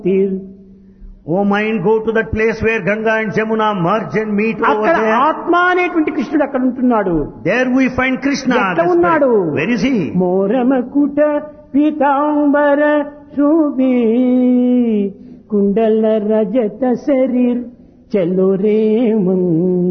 O mind, go to that place where Ganga and Jamuna merge and meet over అక్కడ there. ఆత్మ అనేటువంటి కృష్ణుడు అక్కడ ఉంటున్నాడు. There we find Krishna. ఎక్కడ the ఉన్నాడు? spirit. Where is he? మోరమకుట Pitambara Sobhi కుండల రజత శరీర్ చలో రే మన్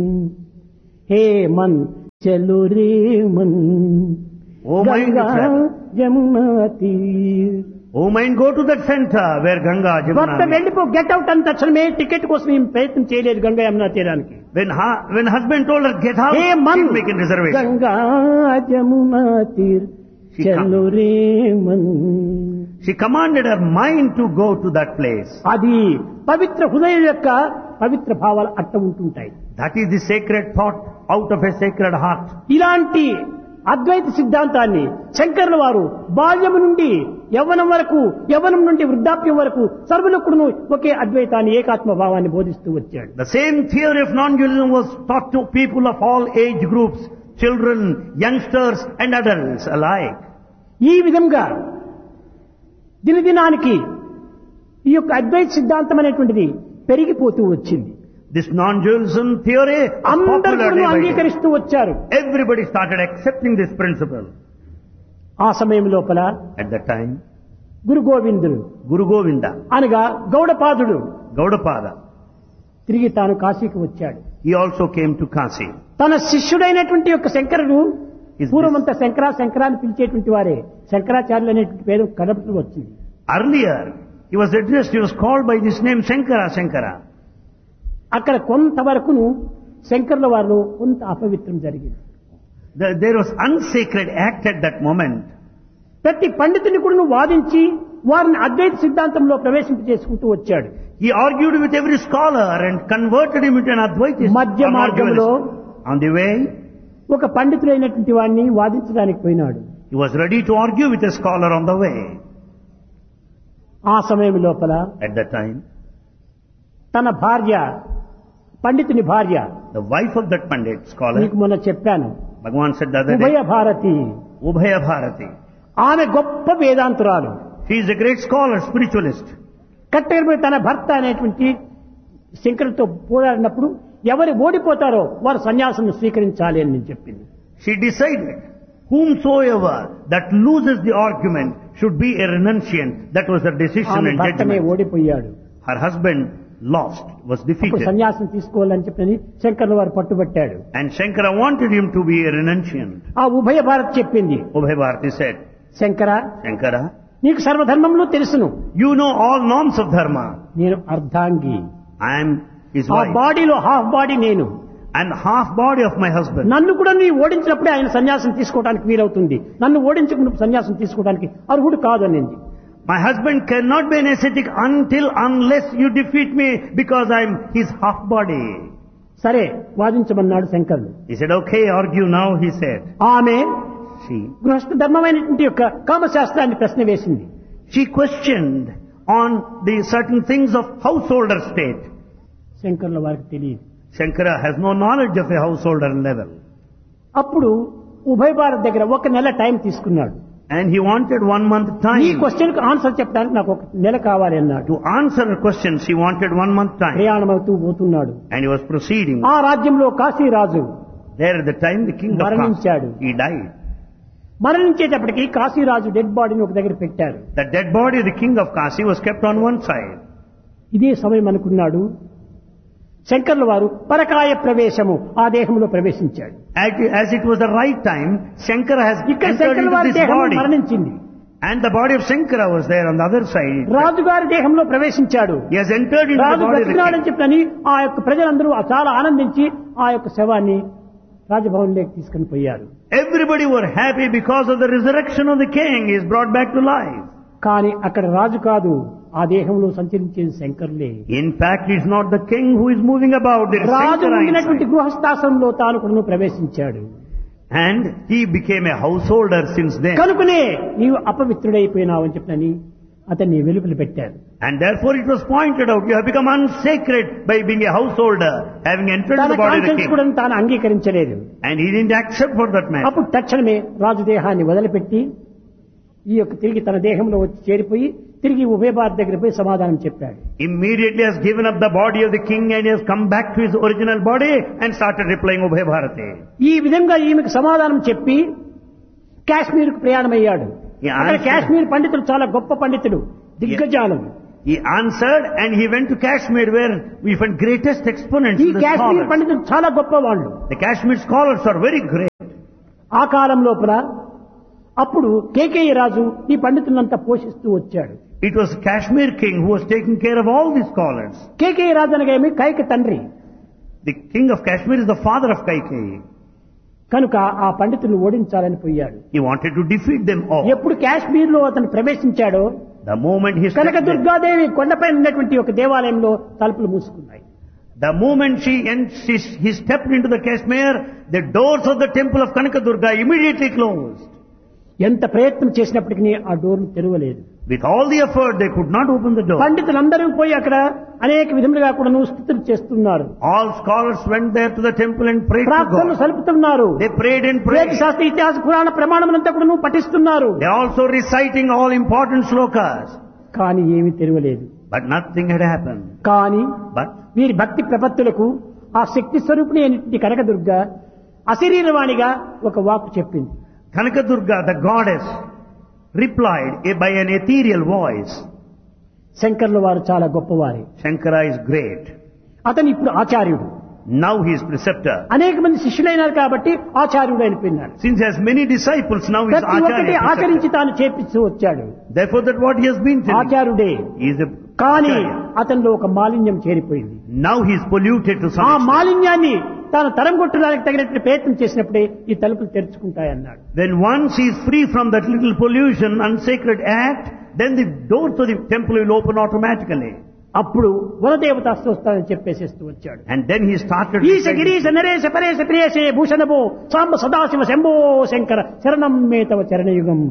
హే మన్ చలో రే Mann O mind, Ganga travel. Jamuna తీర్. O mind, go to that center where Ganga, భర్త Jamuna meet. వెళ్ళిపో గెట్ అవుట్ అని తక్షణమే టికెట్ కోసం ఏం ప్రయత్నం చేయలేదు గంగా యమునా తీరానికి. When husband told her, get out, hey Mann she's making reservation. Ganga Jamuna తీర్ She చలో రే Mann. She commanded her mind to go to that place. అది పవిత్ర హృదయం యొక్క పవిత్ర భావాలు అట్ట ఉంటుంటాయి. That is the sacred thought out of a sacred heart. ఇలాంటి అద్వైత సిద్ధాంతాన్ని శంకరుల వారు బాల్యము నుండి యవ్వనం వరకు, యవ్వనం నుండి వృద్ధాప్యం వరకు సర్వులకుడును ఒకే అద్వైతాన్ని, ఏకాత్మ భావాన్ని బోధిస్తూ వచ్చాడు. The same theory of non-dualism was taught to people of all age groups, children, youngsters and adults alike. ఈ విధంగా దినదినానికి ఈ యొక్క అద్వైత సిద్ధాంతం అనేటువంటిది పెరిగిపోతూ వచ్చింది. This non-dualism theory is అందరూ popular day by day. అంగీకరిస్తూ వచ్చారు. Everybody started accepting this principle. ఆ సమయం లోపల At that time, Guru Govindudu Guru Govinda, అనగా గౌడపాదుడు Gaudapada, తిరిగి తాను కాశీకి వచ్చాడు. he also came to Kasi. తన శిష్యుడైనటువంటి యొక్క శంకరుడు Is పూర్వమంతా శంకర అని పిలిచేటువంటి వారే శంకరాచార్యులు అనేటువంటి పేరు కడపలో వచ్చింది. Earlier, he was addressed, he was called by this name Shankara. అక్కడ కొంతవరకును శంకరుల వారిలో కొంత అపవిత్రం జరిగింది. There was unsacred act at that moment. ప్రతి పండితుని కూడా వాదించి వారిని అద్వైత సిద్ధాంతంలో ప్రవేశింపజేసుకుంటూ వచ్చాడు. He argued with every scholar and converted him into an Advaitist. మధ్య మార్గంలో On the way, ఒక పండితుడైనటువంటి వాడిని వాదించడానికి పోయినాడు. he was ready to argue with a scholar on the way. ఆ సమయం లోపల At that time, తన భార్య, పండితుని భార్య, the wife of that Pandit scholar, నీకు మొన్న చెప్పాను, Bhagavan said the other ఉభయ day, భారతి, Ubhaya Bharati. ఆమె గొప్ప వేదాంతురాలు. She is a great scholar, spiritualist. కట్టెలపై తన భర్త అనేటువంటి శంకరులతో పోరాడినప్పుడు ఎవరు ఓడిపోతారో వారు సన్యాసం స్వీకరించాలి అని నేను చెప్పింది. She decided whomsoever that loses the argument should be a renunciant. That was her decision ఆమె and భర్తనే judgment. ఓడిపోయాడు. Her husband lost, was అప్పుడు defeated. సన్యాసం తీసుకోవాలని చెప్పని శంకరుల వారు పట్టుబట్టాడు. And Shankara wanted him to be a renunciant. ఆ ఉభయ భారత్ చెప్పింది, Ubhaya Bharati said, Shankara Shankara, నీకు సర్వధర్మంలో తెలుసును, you know all norms of dharma. నేను అర్ధాంగి, I am his ఆ wife. బాడీలో హాఫ్ బాడీ నేను, And half body of my husband. నన్ను కూడా నీ ఓడించినప్పుడే ఆయన సన్యాసం తీసుకోవడానికి వీలవుతుంది, నన్ను ఓడించకుండా సన్యాసం తీసుకోవడానికి అర్హుడు కాదనింది. My husband cannot be an ascetic unless you defeat me because I am his half body. సరే వాదించమన్నాడు శంకరుడు. He said, okay, argue now, he said. ఆమె She గృహస్థ ధర్మమైనటువంటి యొక్క కామశాస్త్రాన్ని ప్రశ్న వేసింది. questioned on the certain things of householder state. శంకరుల వారికి తెలియదు. Shankara has no knowledge of a householder level. అప్పుడు ఉభయ భారత్ దగ్గర ఒక నెల టైం తీసుకున్నాడు. And he wanted 1 month ఈ time. క్వశ్చన్ కు ఆన్సర్ చెప్పడానికి నాకు ఒక నెల కావాలి అన్నాడు. To answer her questions, he wanted 1 month time. ప్రయాణం అవుతూ పోతున్నాడు. And he was proceeding. ఆ రాజ్యంలో కాశీరాజు There at the time, the king of మరణించాడు. Kasi, he died. మరణించేటప్పటికి Kashiraju dead బాడీని ఒక దగ్గర పెట్టారు. The dead body of the king of Kasi was kept on one side. ఇదే సమయం అనుకున్నాడు శంకర్ల వారు పరకాయ ప్రవేశము ఆ దేహంలో ప్రవేశించాడు. As it was the right time, Shankara has ఇక్కడ entered శంకర్ల into వారి this దేహం body. మరణించింది. And the body of Shankara was there on the other side. రాజుగారి దేహంలో ప్రవేశించాడు. He has entered into the Raju body of the బ్రతికినాడని king. చెప్పని ఆ యొక్క ప్రజలందరూ చాలా ఆనందించి ఆ యొక్క శవాన్ని రాజభవన్లోకి తీసుకుని పోయారు. Everybody were happy because of the resurrection of the king. He is brought back to life. కానీ అక్కడ రాజు కాదు, ఆ దేహంలో సంచరించేది శంకరులే. In fact, it's not the king who is moving about. There is Raju Shankara ఉండినటువంటి inside. గృహస్థాశ్రమంలో తాను కూడా ప్రవేశించాడు. And he became a householder since then. కనుకనే నీవు అపవిత్రుడైపోయినావు అని చెప్పని అతన్ని వెలుపల పెట్టారు. And therefore it was pointed out, you have become unsacred by being a householder, having entered తన the body of the conscience king. కూడా తాను అంగీకరించలేదు. And he didn't accept for that man. అప్పుడు తక్షణమే రాజు దేహాన్ని వదిలిపెట్టి ఈ యొక్క తిరిగి తన దేహంలో వచ్చి చేరిపోయి తిరిగి ఉభయ భారత్ దగ్గర పోయి సమాధానం చెప్పాడు. Immediately has given up the body of the king and he has come back to his original body and started replying Ubhay Bharati. ఈ విధంగా ఈమెకు సమాధానం చెప్పి కాశ్మీర్ కు ప్రయాణమయ్యాడు. అక్కడ కాశ్మీర్ పండితులు చాలా గొప్ప పండితులు, దిగ్గజాలు. He answered and he went to Kashmir where we find greatest exponents. ఈ కాశ్మీర్ పండితులు చాలా గొప్ప వాళ్ళు. The Kashmir scholars are very great. ఆ కాలం లోపల అప్పుడు కేకేయ రాజు ఈ పండితులంతా పోషిస్తూ వచ్చాడు. It was Kashmir king who was taking care of all these scholars. Kekaya రాజు అనగా కైక తండ్రి. The king of Kashmir is the father of Kaikeyi. కనుక ఆ పండితులను ఓడించాలని పోయాడు. He wanted to defeat them all. ఎప్పుడు కాశ్మీర్ లో అతను ప్రవేశించాడో The moment he కనక దుర్గాదేవి కొండపై ఉన్నటువంటి ఒక దేవాలయంలో తలుపులు మూసుకున్నాయి. The moment he stepped into the Kashmir, the doors of the temple of Kanaka Durga immediately closed. ఎంత ప్రయత్నం చేసినప్పటికీ ఆ డోర్ను తెరవలేదు. With all the effort, they could not open the door. పండితులందరూ పోయి అక్కడ అనేక విధములుగా కూడా స్తుతులు చేస్తున్నారు. All scholars went there to the temple and prayed to ప్రార్థనలు God. సలుపుతున్నారు. They prayed and వేద prayed. శాస్త్ర ఇతిహాస పురాణ ప్రమాణములంతా కూడా పఠిస్తున్నారు. They also reciting all important slokas. కానీ ఏమీ తెరవలేదు. But nothing had happened. కానీ But వీరి భక్తి ప్రపత్తులకు ఆ శక్తి స్వరూపిణి అయినటువంటి కనకదుర్గ అశరీరవాణిగా ఒక వాక్కు చెప్పింది. Kanaka Durga, the goddess, replied by an ethereal voice. శంకర్ల వారు చాలా గొప్పవారి. Shankara is great. అతను ఇప్పుడు ఆచార్యుడు. Now he is preceptor. అనేక మంది శిష్యులైనారు కాబట్టి ఆచార్యుడు అయిపోయినాడు. Since he has many disciples, now he is ప్రతి ఒక్కటి Acharya. ఆచరించి తాను చేపిస్తూ వచ్చాడు. Therefore, that what he has been telling. ఆచార్యుడే. He is a కానీ Acharya. అతనిలో ఒక మాలిన్యం చేరిపోయింది. Now he is polluted to some ఆ extent. మాలిన్యాన్ని తాను తరం కొట్టడానికి తగినట్టు ప్రయత్నం చేసినప్పుడే ఈ తలుపులు తెరుచుకుంటాయన్నాడు. When once he is free from that little pollution, unsacred act, then the doors of the temple will open automatically. అప్పుడు వనదేవత వస్తానని చెప్పేసేస్తూ వచ్చాడు. And then he started. ఈశ గిరీశ నరేశ పరేశ ప్రియేశే భూషణభో సాంబ సదాశివ శంభో శంకర శరణం మే తవ చరణయుగం.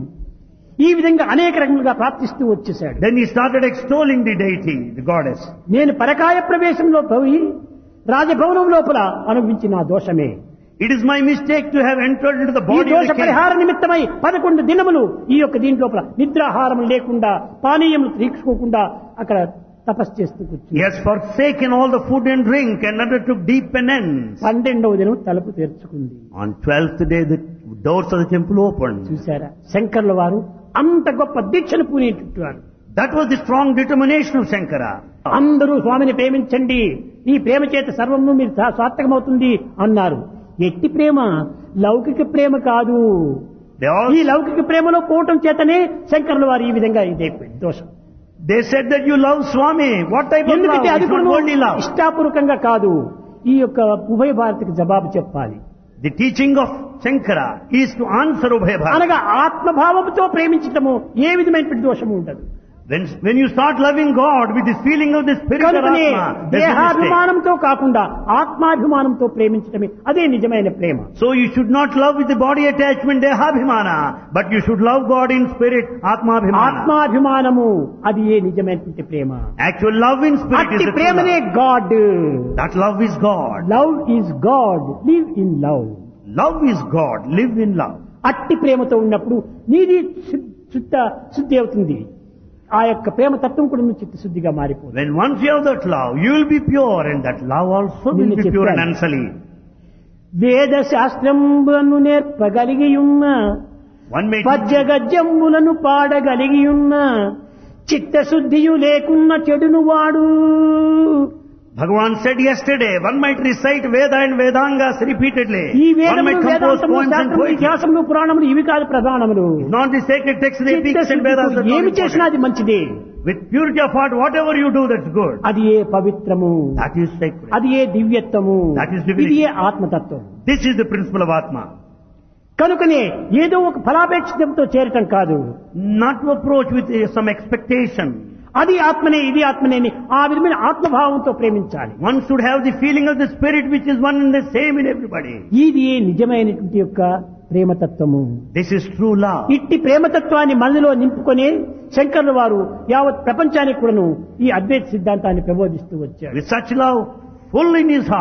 ఈ విధంగా అనేక రకములుగా ప్రార్థిస్తూ వచ్చేశాడు. Then he started extolling the deity, the goddess. నేను పరకాయ ప్రవేశంలో పోయి రాజభవనం లోపల అనుభవించిన నా దోషమే. It is my mistake to have entered into the ఈ body of దోష the king. పరిహార నిమిత్తమై 11 దినములు ఈ యొక్క దీని లోపల నిద్రాహారం లేకుండా పానీయములు తీసుకోకుండా అక్కడ తపస్సు చేస్తూ He కూర్చున్నాడు. has forsaken all the food and drink and undertook deep penance. 12వ దినం తలుపు తెరుచుకుంది. On 12th day, the doors of the temple opened. చూశారా, శంకర్ల వారు అంత గొప్ప దీక్షను పూనేట్టున్నారు. That was the strong determination of Shankara. అందరూ స్వామిని ప్రేమించండి, ఈ ప్రేమ చేత సర్వము మీరు సార్థకమవుతుంది అన్నారు. ఎట్టి ప్రేమ? లౌకిక ప్రేమ కాదు. They all ఈ లౌకిక ప్రేమలో పోవటం చేతనే శంకర్ల వారు ఈ విధంగా ఇదే దోషం. They said that you love Swami. What type of love? ఎందుకంటే అది It's కూడా not only love. ఇష్టాపూర్వకంగా కాదు, ఈ యొక్క ఉభయ భారతికి జవాబు చెప్పాలి. The teaching of Shankara is to answer Ubhay Bharati. అనగా ఆత్మభావంతో ప్రేమించటము ఏ విధమైనటువంటి దోషము ఉండదు. When you start loving God with this feeling of the spirit of కనుకనే Atma, there's no mistake. దేహాభిమానంతో కాకుండా ఆత్మాభిమానంతో ప్రేమించటమే అదే నిజమైన ప్రేమ. So you should not love with the body attachment, dehabhimana, but you should love God in spirit, atmabhimana. ఆత్మాభిమానము అది ఏ నిజమైనటువంటి ప్రేమ. Actual love in spirit is అట్టి the true ప్రేమనే love. God. That love is God. Love is God, live in love. Love is God. Live in love. అట్టి ప్రేమతో ఉన్నప్పుడు నీది శుద్ధి అవుతుంది. ఆ యొక్క ప్రేమ తత్వం కూడా నువ్వు చిత్తశుద్ధిగా మారిపోతుంది. When once you have that love, you will be pure, and that love also will be pure and unsullied. వేద శాస్త్రములను నేర్పగలిగియున్న One may పద్య గద్యములను పాడగలిగియున్న చిత్తశుద్ధియు లేకున్న చెడును వాడు. Bhagavan said yesterday, one might recite Veda and Vedangas repeatedly. ఈ One వేదములు might compose వేదాంతములు poems and శాస్త్రములు poetry. ఇతిహాసములు పురాణములు ఇవి కాదు ప్రధానములు. Not the sacred texts, the epics and Vedas. చిత్తశుద్ధితో ఏమి చేసినా అది మంచిదే. With purity of heart, whatever you do, that's good. అది ఏ పవిత్రము, That is sacred. అది ఏ దివ్యత్వము, That is divinity. ఇది ఏ ఆత్మతత్వం. This is the principle of Atma. కనుకనే ఏదో ఒక ఫలాపేక్షితంతో చేరటం కాదు. Not to approach with some expectation. అది ఆత్మనే ఇది ఆత్మనే అని ఆ విధమైన ఆత్మభావంతో ప్రేమించాలి. One should have the feeling of the spirit which is one and the same in everybody. ఇది నిజమైనటువంటి యొక్క ప్రేమతత్వము. This is true love. ఇట్టి ప్రేమతత్వాన్ని మనలో నింపుకొని శంకర్ల వారు యావత్ ప్రపంచానికి కూడాను ఈ అద్వైత సిద్ధాంతాన్ని ప్రబోధిస్తూ వచ్చారు. With such love full in his heart,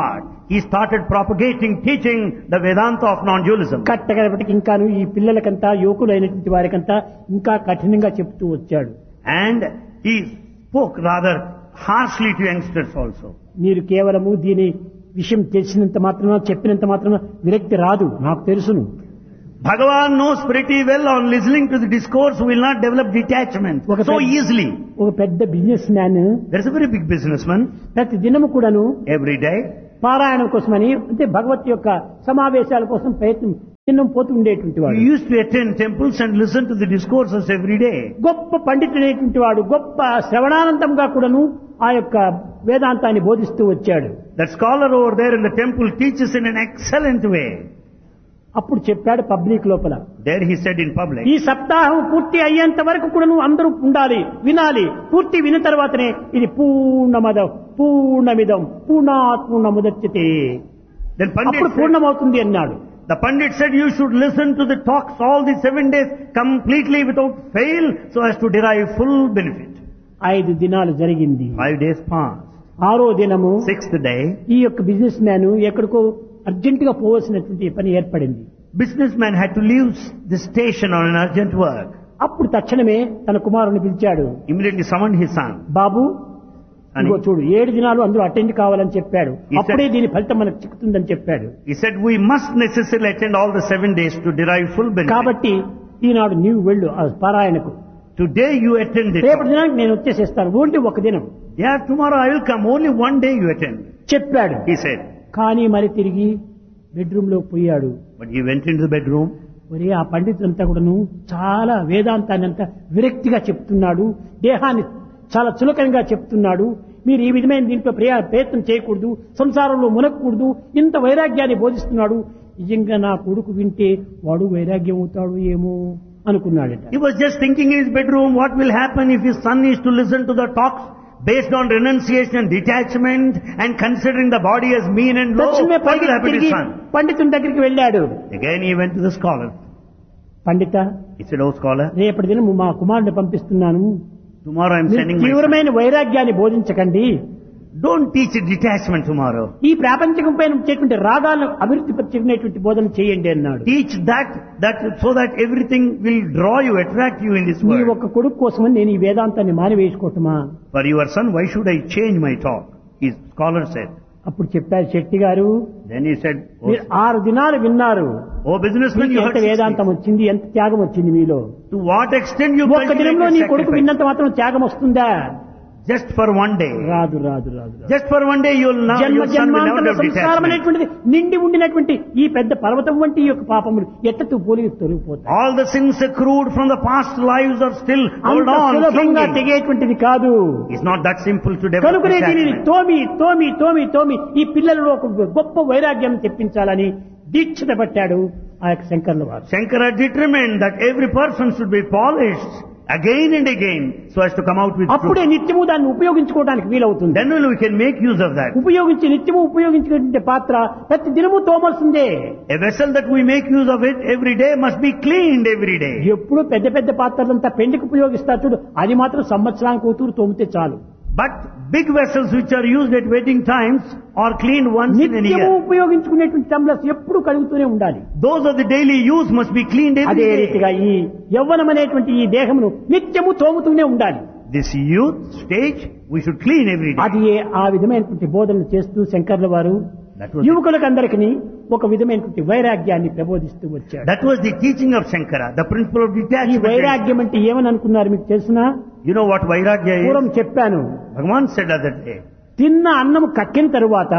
he started propagating, teaching the Vedanta of non-dualism. కట్టగలపటికి ఇంకాను ఈ పిల్లలకంతా యువకులైనటువంటి వారికంతా ఇంకా కఠినంగా చెప్తూ వచ్చాడు. And he spoke rather harshly to youngsters also. మీరు కేవలము దీని విషయం తెలిసినంత మాత్రమే చెప్పినంత మాత్రమే విరక్తి రాదు, నాకు తెలుసును. Bhagavan knows pretty well on listening to the discourse will not develop detachment so easily. ఒక పెద్ద business man, There is a very big businessman ప్రతి దినము కూడాను every day. పారాయణం కోసమని అంటే భగవత్ యొక్క సమావేశాల కోసం ప్రయత్నం దినం పోతూ ఉండేటువంటి వాడు. He used to attend temples and listen to the discourses every day. గొప్ప పండితుడైనటువంటి వాడు, గొప్ప శ్రవణానందంగా కూడాను ఆ యొక్క వేదాంతాన్ని బోధిస్తూ వచ్చాడు. That scholar over there in the temple teaches in an excellent way. అప్పుడు చెప్పాడు పబ్లిక్ లోపల, There he said in public, ఈ సప్తాహం పూర్తి అయ్యేంత వరకు కూడా అందరూ ఉండాలి, వినాలి. పూర్తి విన్న తర్వాతనే ఇది పూర్ణమదం పూర్ణమిదం పూర్ణాత్ పూర్ణముదచ్యతే, then అప్పుడు Pandit said, పూర్ణమవుతుంది అన్నాడు. the Pandit said you should listen to the talks all the 7 days completely without fail so as to derive full benefit. 5 దినాలు జరిగింది. 5 days passed. 6వ దినము 6th day, ఈ యొక్క బిజినెస్ మ్యాన్ ఎక్కడికో అర్జెంటుగా పోవలసినటువంటి పని ఏర్పడింది. businessman had to leave the station on an urgent work. అప్పుడు తక్షణమే తన కుమారుని పిలిచాడు. Immediately summoned his son. బాబు, అని. ఇదిగో చూడు 7 దినాలు అందరూ అటెండ్ కావాలని చెప్పాడు. He అప్పుడే said- దీని ఫలితం మనకు చిక్కుతుందని చెప్పాడు. He said we must necessarily attend all the 7 days to derive full benefit. కాబట్టి ఈనాడు నీవు వెళ్ళు ఆ పారాయణకు, Today you attend it. రేపటి దినానికి నేను వచ్చేసేస్తాను, ఓన్లీ ఒక దినం Yeah, tomorrow I will come. Only one day you attend. చెప్పాడు. He said. కానీ మరి తిరిగి బెడ్రూమ్ లో పోయాడు. But he went into the bedroom. మరి ఆ పండితులంతా కూడాను చాలా వేదాంతాన్ని అంతా విరక్తిగా చెప్తున్నాడు, దేహాన్ని చాలా చులకనగా చెప్తున్నాడు. మీరు ఈ విధమైన దీంట్లో ప్రయత్నం చేయకూడదు, సంసారంలో మునగకూడదు, ఇంత వైరాగ్యాన్ని బోధిస్తున్నాడు. నిజంగా నా కొడుకు వింటే వాడు వైరాగ్యం అవుతాడు ఏమో అనుకున్నాడట. He was just thinking in his bedroom what will happen if his son is to listen to the talks based on renunciation and detachment and considering the body as mean and low. తక్షణమే What will happen to his తిరిగి son? పండితుని దగ్గరికి వెళ్ళాడు. Again he went to the scholar. Pandit, He said, oh scholar, రేపటి దినం మా కుమారుని పంపిస్తున్నాను, tomorrow I am మీరు sending my son. తీవ్రమైన వైరాగ్యాన్ని బోధించకండి, Don't teach detachment tomorrow. ఈ ప్రాపంచకం పైన వచ్చేటువంటి రాగాలను అభివృద్ధి పరిచేటువంటి బోధన చేయండి అన్నాడు. Teach that so that everything will draw you, attract you in this నీ world. ఒక్క కొడుకు కోసమని నేను ఈ వేదాంతాన్ని మానివేసుకోవటమా? For your son, why should I change my talk? His scholar said. అప్పుడు చెప్పారు శెట్టి గారు, Then he said, మీరు 6 దినాలు విన్నారు, oh businessman, మీకు you ఎంత heard 6 వేదాంతం days. వచ్చింది, ఎంత త్యాగం వచ్చింది మీలో. To what extent you ఒక్క దినంలో నీ cultivated కొడుకు sacrifice? విన్నంత మాత్రం త్యాగం వస్తుందా? Just for one day. రాదు రాదు రాదు. Just for one day your జన్మ son will never జన్మాంతర have సంస్కారం detachment. అనేటువంటిది నిండి ఉండినటువంటి ఈ పెద్ద పర్వతం వంటి ఈ యొక్క పాపములు ఎట్టతో పోలి తొలగిపోతాయి. All the sins accrued from the past lives are still hold అంత on. సులభంగా clinging. తెగేటువంటిది కాదు. It's not that simple to develop కనుకనే దీనిని detachment. తోమి తోమి తోమి తోమి ఈ పిల్లలలో ఒక గొప్ప వైరాగ్యం తెప్పించాలని దీక్షత పట్టాడు ఆ యొక్క శంకర్ల వారు. Shankara determined that every person should be polished again and again so as to come out with అప్పుడే truth. నిత్యము దాన్ని ఉపయోగించుకోవడానికి వీలవుతుంది. Then only we can make use of that. ఉపయోగించి నిత్యము ఉపయోగించుకునే పాత్ర ప్రతి దినము తోమాల్సిందే. A vessel that we make use of it every day must be cleaned every day. ఎప్పుడు పెద్ద పెద్ద పాత్రలంతా పెండికి ఉపయోగిస్తారు చూడు, అది మాత్రం సంవత్సరానికి కూతురు తోమితే చాలు. But big vessels which are used at wedding times are cleaned once in a నిత్యము year. ఉపయోగించుకునేటువంటి టంబ్లర్స్ ఎప్పుడు కడుగుతూనే ఉండాలి. Those of the daily use must be cleaned every అదే day. రీతిగా ఈ యవ్వనం అనేటువంటి ఈ దేహమును నిత్యము తోముతూనే ఉండాలి. This youth stage we should clean every day. అది ఆ విధమైనటువంటి బోధనలు చేస్తూ శంకర్ల వారు That was యువకులకు అందరికీ ఒక విధమైనటువంటి వైరాగ్యాన్ని ప్రబోధిస్తూ వచ్చాడు. That was the teaching of Shankara, the principle of ఈ detachment. వైరాగ్యం అంటే ఏమని అనుకున్నారు మీకు తెలుసునా? You know what Vairagya పూర్వం is? చెప్పాను. Bhagavan said other day, తిన్న అన్నం కక్కిన తరువాత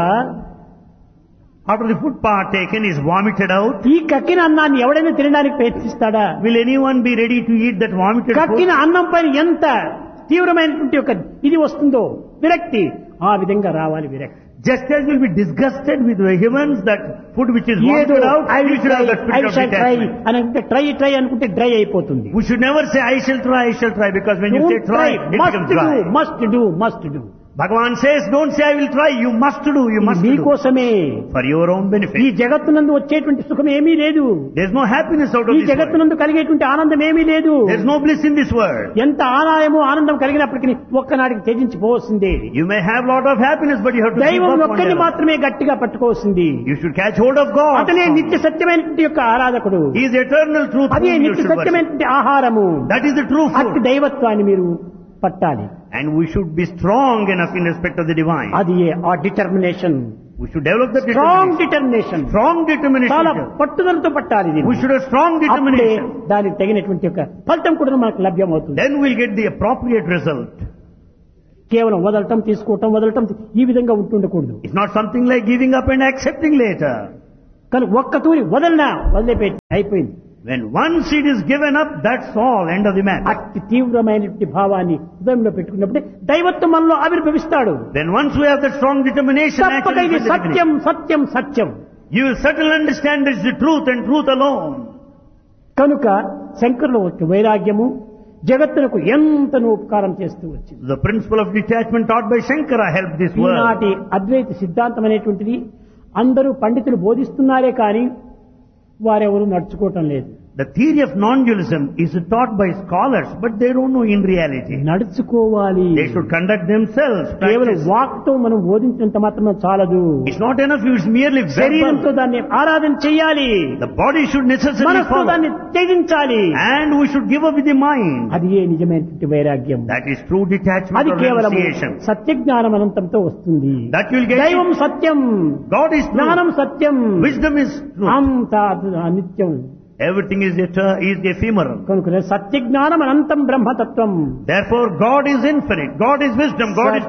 after the food partaken is vomited out, ఈ కక్కిన అన్నాన్ని ఎవడైనా తినడానికి ప్రయత్నిస్తాడా? will anyone be ready to eat that vomited కక్కిన food? అన్నం పైన ఎంత తీవ్రమైనటువంటి ఒక ఇది వస్తుందో విరక్తి, ఆ విధంగా రావాలి విరక్తి. Just as will be disgusted with vehemence that food which is ఏదో vomited out, I we will should have try, that spirit I of shall try detachment. అని అంటే ట్రై అనుకుంటే డ్రై అయిపోతుంది. We should never say I shall try, because when you say Don't try, try, it becomes dry. must do. Bhagavan says, don't say I will try, you must do, you must do. మీకోసమే. For your own ఈ benefit. జగత్తునందు వచ్చేటువంటి సుఖం ఏమీ లేదు. There's no happiness out of ఈ this world. జగత్తునందు కలిగేటువంటి ఆనందం ఏమీ లేదు. There's no bliss in this world. ఎంత ఆనందము ఆనందం కలిగినప్పటికీ ఒక్కనాటికి త్యజించిపోవలసిందే. You may have lot of happiness, but you have to give దైవం up one ఒక్కడిని level. మాత్రమే గట్టిగా పట్టుకోవాల్సింది. You should catch hold of God. అతనే నిత్య సత్యమైనటువంటి యొక్క ఆరాధకుడు. He is eternal truth. అదే whom you నిత్య should worship. సత్యమైనటువంటి ఆహారము. That is the true అట్టి food. దైవత్వాన్ని మీరు పట్టాలి. And we should be strong enough in respect of the divine. అది ఆ determination. We should develop the strong determination. Determination. Strong determination. చాలా పట్టుదలతో పట్టాలి దీన్ని. We should have strong అప్పుడే determination. దానికి తగినటువంటి యొక్క ఫలితం కూడా మనకు లభ్యమవుతుంది. Then we'll get the appropriate result. కేవలం వదలటం తీసుకోవటం ఈ విధంగా ఉంటుండకూడదు. It's not something like giving up and accepting later. కానీ ఒక్క తూరి వదిలిపెట్టి అయిపోయింది. When one seed is given up, that's all, end of the matter. అతి తీవ్రమైనటువంటి భావాన్ని హృదయంలో పెట్టుకున్నప్పుడే దైవత్వం మనలో ఆవిర్భవిస్తాడు. Then once we have that strong determination, తప్పక actually, ఇది from the Satyam beginning, Satyam Satyam. you will certainly understand it's the truth and truth alone. కనుక శంకరుల యొక్క వైరాగ్యము జగత్తునకు ఎంతనో ఉపకారం చేస్తూ వచ్చింది. The principle of detachment taught by Shankara helped this world. ఈనాటి అద్వైత సిద్ధాంతం అనేటువంటిది అందరూ పండితులు బోధిస్తున్నారే కానీ వారెవరూ నడుచుకోవటం లేదు. The theory of non-dualism is taught by scholars, but they don't know in reality. నడుచుకోవాలి. They should conduct themselves. కేవలం Practice. వాక్తో మనం బోధించినంత మాత్రమే చాలదు. It's not enough, it's merely శరీరంతో verbal. దాన్ని ఆరాధన చేయాలి. The body should necessarily మనస్సుతో follow. దాన్ని త్యజించాలి. And we should give up with the mind. అది ఏ నిజమైనటువంటి వైరాగ్యం. That is true detachment అది or కేవలం renunciation. సత్యజ్ఞానం అనంతంతో వస్తుంది. That you'll get. దైవం సత్యం, God is true. జ్ఞానం సత్యం, Wisdom is true. అంతా అనిత్యం. Everything is ephemeral. కనుక సత్యజ్ఞానం అనంతం బ్రహ్మతత్వం. Therefore, God is infinite. God is wisdom. God is